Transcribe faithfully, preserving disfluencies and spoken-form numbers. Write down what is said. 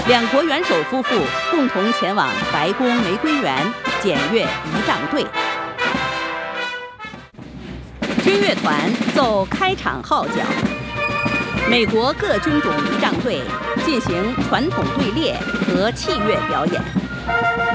两国元首夫妇共同前往白宫玫瑰园检阅仪仗队。军乐团奏开场号角，美国各军种仪仗队进行传统队列和器乐表演。